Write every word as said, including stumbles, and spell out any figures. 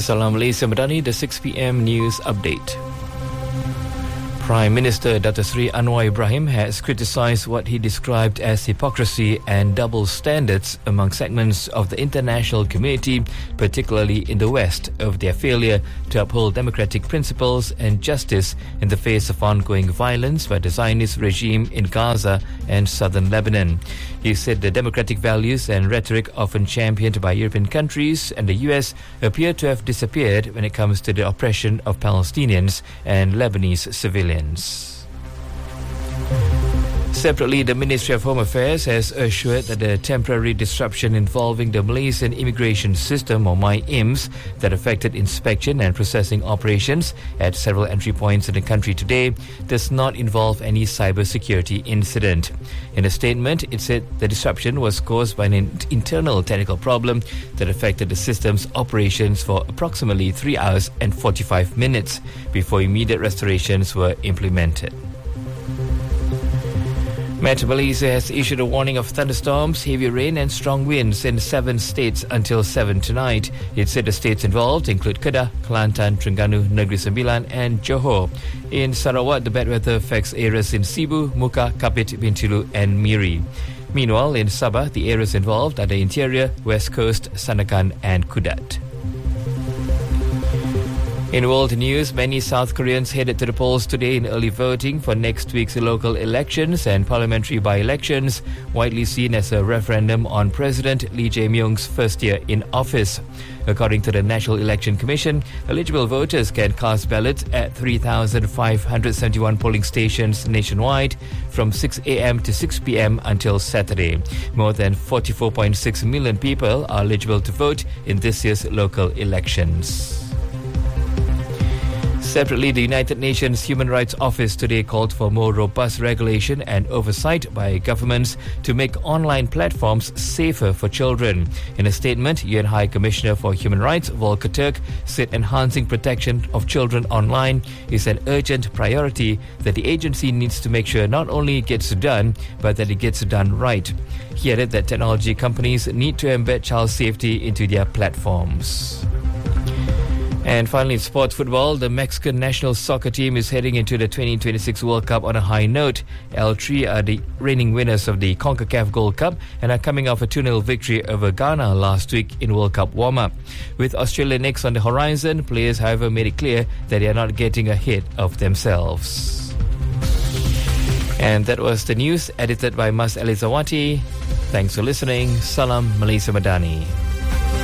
Salam Malaysia Madani, the six p.m. news update. Prime Minister Dato Sri Anwar Ibrahim has criticised what he described as hypocrisy and double standards among segments of the international community, particularly in the West, of their failure to uphold democratic principles and justice in the face of ongoing violence by the Zionist regime in Gaza and southern Lebanon. He said the democratic values and rhetoric often championed by European countries and the U S appear to have disappeared when it comes to the oppression of Palestinians and Lebanese civilians. Separately, the Ministry of Home Affairs has assured that the temporary disruption involving the Malaysian immigration system, or MyIMS, that affected inspection and processing operations at several entry points in the country today does not involve any cybersecurity incident. In a statement, it said the disruption was caused by an internal technical problem that affected the system's operations for approximately three hours and forty-five minutes before immediate restorations were implemented. Met Malaysia has issued a warning of thunderstorms, heavy rain and strong winds in seven states until seven tonight. It said the states involved include Kedah, Kelantan, Terengganu, Negeri Sembilan and Johor. In Sarawak, the bad weather affects areas in Sibu, Muka, Kapit, Bintulu and Miri. Meanwhile, in Sabah, the areas involved are the interior, west coast, Sandakan and Kudat. In world news, many South Koreans headed to the polls today in early voting for next week's local elections and parliamentary by-elections, widely seen as a referendum on President Lee Jae-myung's first year in office. According to the National Election Commission, eligible voters can cast ballots at three thousand five hundred seventy-one polling stations nationwide from six a.m. to six p.m. until Saturday. More than forty-four point six million people are eligible to vote in this year's local elections. Separately, the United Nations Human Rights Office today called for more robust regulation and oversight by governments to make online platforms safer for children. In a statement, U N High Commissioner for Human Rights, Volker Turk, said enhancing protection of children online is an urgent priority that the agency needs to make sure not only it gets done, but that it gets done right. He added that technology companies need to embed child safety into their platforms. And finally, sports football, the Mexican national soccer team is heading into the twenty twenty-six World Cup on a high note. L three are the reigning winners of the CONCACAF Gold Cup and are coming off a two nil victory over Ghana last week in World Cup warm-up. With Australia next on the horizon, players, however, made it clear that they are not getting ahead of themselves. And that was the news, edited by Mas Elizawati. Thanks for listening. Salam Malaysia Madani.